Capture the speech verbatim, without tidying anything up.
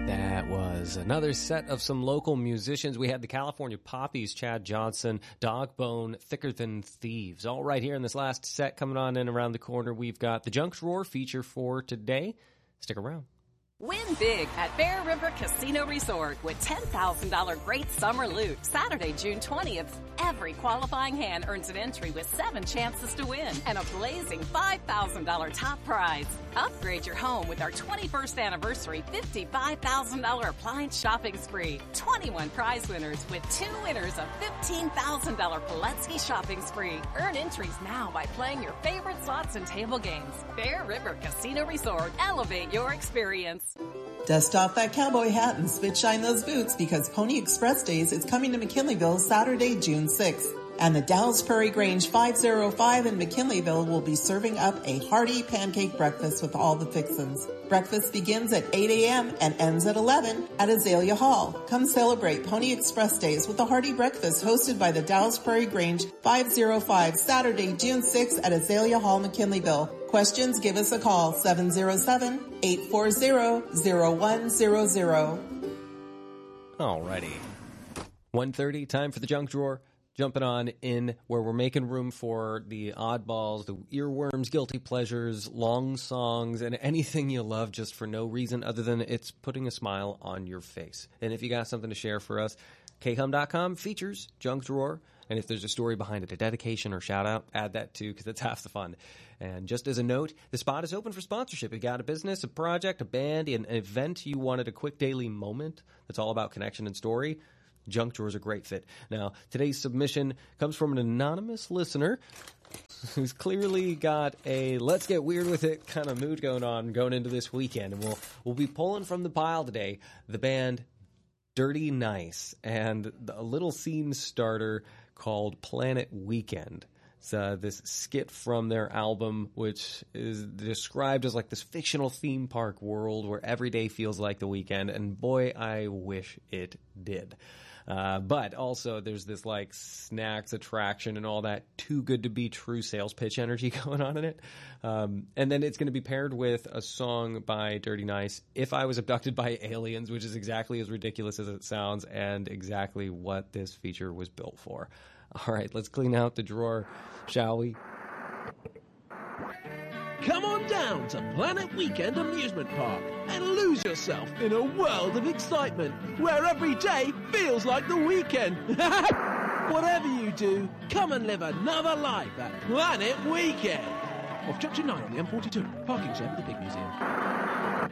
That was another set of some local musicians. We had the California Poppies, Chad Johnson, Dogbone, Thicker Than Thieves. All right, here in this last set coming on in around the corner, we've got the Junk Drawer feature for today. Stick around. Win big at Bear River Casino Resort with ten thousand dollars great summer loot. Saturday, June twentieth. Every qualifying hand earns an entry with seven chances to win and a blazing five thousand dollars top prize. Upgrade your home with our twenty-first anniversary fifty-five thousand dollars appliance shopping spree. twenty-one prize winners with two winners of fifteen thousand dollars Pulaski shopping spree. Earn entries now by playing your favorite slots and table games. Bear River Casino Resort. Elevate your experience. Dust off that cowboy hat and spit shine those boots because Pony Express Days is coming to McKinleyville Saturday, June sixth. And the Dallas Prairie Grange five oh five in McKinleyville will be serving up a hearty pancake breakfast with all the fixins. Breakfast begins at eight a.m. and ends at eleven at Azalea Hall. Come celebrate Pony Express Days with a hearty breakfast hosted by the Dallas Prairie Grange five oh five Saturday, June sixth at Azalea Hall, McKinleyville. Questions? Give us a call, seven oh seven, eight four zero, zero one zero zero. Alrighty. one thirty, time for the Junk Drawer. Jumping on in where we're making room for the oddballs, the earworms, guilty pleasures, long songs, and anything you love just for no reason other than it's putting a smile on your face. And if you got something to share for us, K hum dot com features Junk Drawer. And if there's a story behind it, a dedication or shout out, add that too, because it's half the fun. And just as a note, the spot is open for sponsorship. You got a business, a project, a band, an event you wanted a quick daily moment that's all about connection and story. Junk Drawer is a great fit. Now, today's submission comes from an anonymous listener who's clearly got a let's get weird with it kind of mood going on going into this weekend. And we'll we'll be pulling from the pile today the band Dirty Nice and a little scene starter called Planet Weekend. It's uh, this skit from their album, which is described as like this fictional theme park world where every day feels like the weekend. And boy, I wish it did. Uh, but also there's this like snacks attraction and all that too good to be true sales pitch energy going on in it. Um, and then it's going to be paired with a song by Dirty Nice, If I Was Abducted by Aliens, which is exactly as ridiculous as it sounds and exactly what this feature was built for. All right, let's clean out the drawer, shall we? Come on down to Planet Weekend Amusement Park and lose yourself in a world of excitement where every day feels like the weekend. Whatever you do, come and live another life at Planet Weekend. Off Junction nine on the M forty-two. Parking shed at the Pig Museum.